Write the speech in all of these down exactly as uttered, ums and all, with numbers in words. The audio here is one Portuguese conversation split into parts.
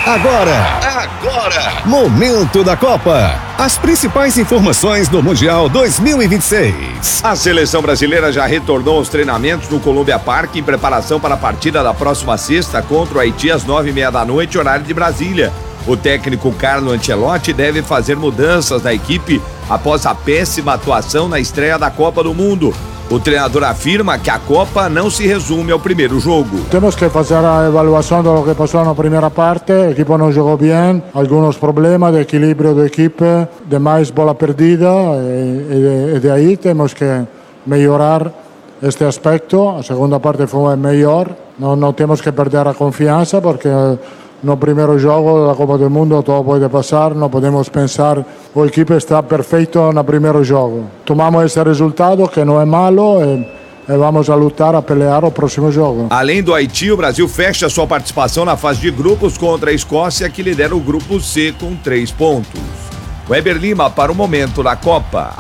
Agora, agora, Momento da Copa. As principais informações do Mundial dois mil e vinte e seis. A seleção brasileira já retornou aos treinamentos no Columbia Park em preparação para a partida da próxima sexta contra o Haiti às nove e meia da noite, horário de Brasília. O técnico Carlo Ancelotti deve fazer mudanças na equipe após a péssima atuação na estreia da Copa do Mundo. O treinador afirma que a Copa não se resume ao primeiro jogo. Temos que fazer a avaliação do que passou na primeira parte. O equipe não jogou bem, alguns problemas de equilíbrio da equipe, demais bola perdida, e, e, e de aí temos que melhorar este aspecto. A segunda parte foi melhor, não, não temos que perder a confiança, porque no primeiro jogo da Copa do Mundo tudo pode passar, não podemos pensar que a equipe está perfeito no primeiro jogo. Tomamos esse resultado, que não é malo, e, e vamos a lutar, a pelear o próximo jogo. Além do Haiti, o Brasil fecha sua participação na fase de grupos contra a Escócia, que lidera o grupo C com três pontos. Weber Lima para o Momento da Copa.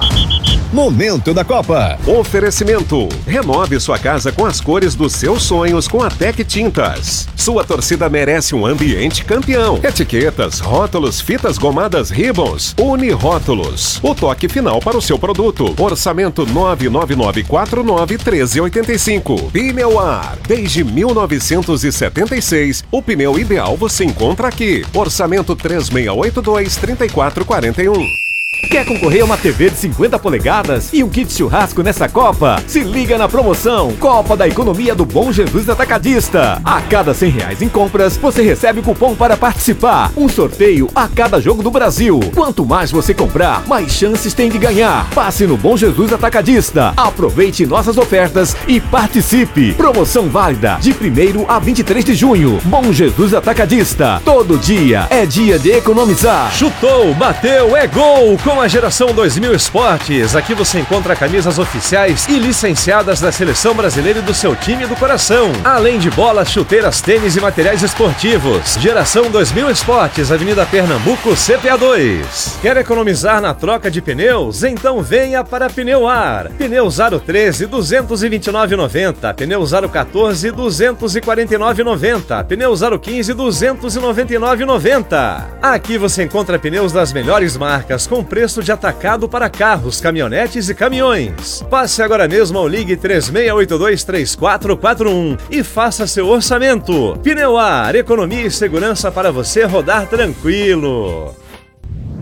Momento da Copa. Oferecimento. Renove sua casa com as cores dos seus sonhos com a Tec Tintas. Sua torcida merece um ambiente campeão. Etiquetas, rótulos, fitas gomadas Ribbons. Unirótulos. O toque final para o seu produto. Orçamento nove nove nove quatro nove um três oito cinco. Pneuar. Desde mil novecentos e setenta e seis, o pneu ideal você encontra aqui. Orçamento três seis oito dois, três quatro quatro um. Quer concorrer a uma T V de cinquenta polegadas e um kit churrasco nessa Copa? Se liga na promoção Copa da Economia do Bom Jesus Atacadista. A cada cem reais em compras, você recebe cupom para participar. Um sorteio a cada jogo do Brasil. Quanto mais você comprar, mais chances tem de ganhar. Passe no Bom Jesus Atacadista. Aproveite nossas ofertas e participe. Promoção válida de primeiro a vinte e três de junho. Bom Jesus Atacadista. Todo dia é dia de economizar. Chutou, bateu, é gol! Com a Geração dois mil Esportes, aqui você encontra camisas oficiais e licenciadas da Seleção Brasileira e do seu time do coração. Além de bolas, chuteiras, tênis e materiais esportivos. Geração dois mil Esportes, Avenida Pernambuco, C P A dois. Quer economizar na troca de pneus? Então venha para Pneuar. Pneus Aro treze, duzentos e vinte e nove reais e noventa centavos. Pneus Aro quatorze, duzentos e quarenta e nove reais e noventa centavos. Pneus Aro quinze, duzentos e noventa e nove reais e noventa centavos. Aqui você encontra pneus das melhores marcas com preço de atacado para carros, caminhonetes e caminhões. Passe agora mesmo ou ligue três seis oito dois, três quatro quatro um e faça seu orçamento. Pneuar, economia e segurança para você rodar tranquilo.